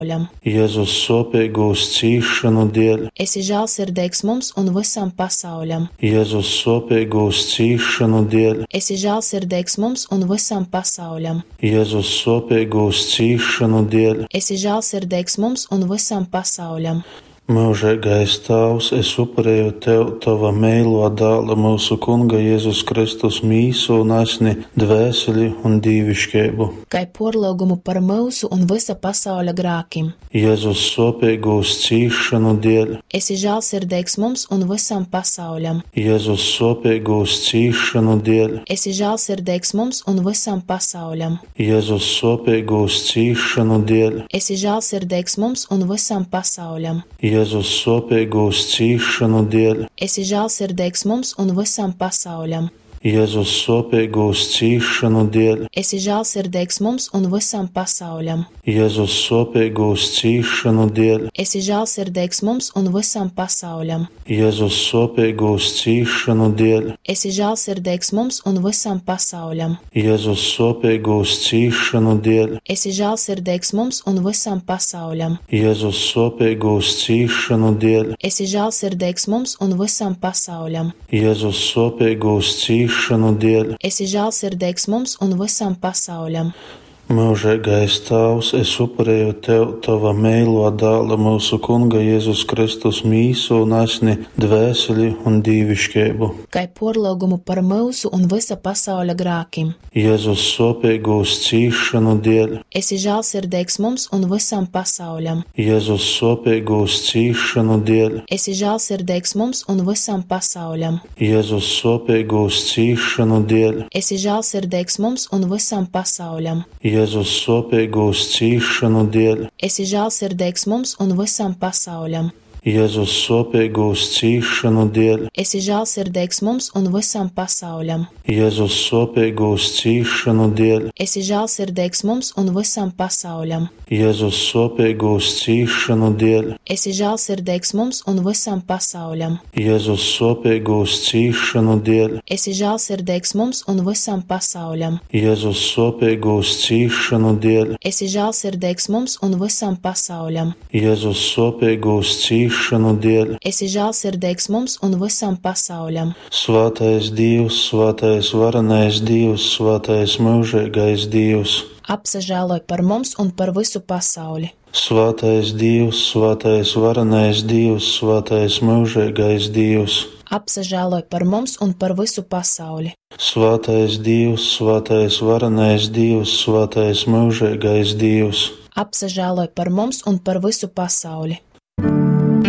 Jēzus sopīgūs cīšanu dēļ, Esi žēlsirdīgs mums un visam pasauļam. Jēzus sopīgūs cīšanu dēļ, Esi žēlsirdīgs mums un visam pasauļam. Jēzus sopīgūs cīšanu dēļ. Esi žēlsirdīgs mums un visam pasauļam. Mūžīgais Tēvs, es upurēju Tev, Tava mīļo dēla, mūsu Kunga Jēzus Kristus mīsu un asni, dvēseli un dīvišķību. Kai porlūgumu par mūsu un visa pasauļa grākim. Jēzus sopīgūs cīšanu dēļ, Esi žēlsirdīgs mums un visam pasauļam. Jēzus sopīgūs cīšanu dēļ, Esi žēlsirdīgs mums un visam pasauļam. Jēzus sopīgūs cīšanu dēļ, Esi žēlsirdīgs mums un visam pasauļam. Jēzus sopīgūs cīšanu dēļ, Esi žēlsirdīgs mums un visam pasauļam. Jēzus sopīgūs cīšanu dēļ, Esi žēlsirdīgs mums un visam pasauļam. Jēzus sopīgūs cīšanu dēļ, Esi žēlsirdīgs mums un visam pasauļam. Jēzus sopīgūs cīšanu dēļ, Esi žēlsirdīgs mums un visam pasauļam. Jēzus sopīgūs cīšanu dēļ, Esi žēlsirdīgs mums un visam pasauļam. Jēzus sopīgūs cīšanu dēļ, Esi žēlsirdīgs mums un visam pasauļam. Jēzus sopīgūs cīšanu dēļ. Esi žēlsirdīgs mums un visam pasauļam. Mūžīgais Tēvs, es upurēju Tev, Tava mīļo dēla, mūsu Kunga Jēzus Kristus mīsu un asni, dvēseli un dīvišķību. Kai porlūgumu par mūsu un visa pasauļa grākim. Jēzus sopīgūs cīšanu dēļ, Esi žēlsirdīgs mums un visam pasauļam. Jēzus sopīgūs cīšanu dēļ, Esi žēlsirdīgs mums un visam pasauļam. Jēzus sopīgūs cīšanu dēļ, Esi žēlsirdīgs mums un visam pasauļam. Jēzus sopīgūs cīšanu dēļ, Esi žēlsirdīgs mums un visam pasauļam. Jēzus sopīgūs cīšanu dēļ, Esi žēlsirdīgs mums un visam pasauļam. Jēzus sopīgūs cīšanu dēļ, Esi žēlsirdīgs mums un visam pasauļam. Jēzus sopīgūs cīšanu dēļ, Esi žēlsirdīgs mums un visam pasauļam. Jēzus sopīgūs cīšanu dēļ, Esi žēlsirdīgs mums un visam pasauļam. Jēzus sopīgūs cīšanu dēļ, Esi žēlsirdīgs mums un visam pasauļam. Jēzus sopīgūs cīšanu dēļ. Esi žēlsirdīgs mums un visam pasauļam. Svētais Dievs, svētais varenais Dievs, svētais mūžīgais Dievs. Apsažēloj par mums un par visu pasauli. Svētais Dievs, svētais varenais Dievs, svētais mūžīgais Dievs. Apsažēloj par mums un par visu pasauli. Svētais Dievs, svētais varenais Dievs, svētais mūžīgais Dievs. Apsažēloj par mums un par visu pasauli.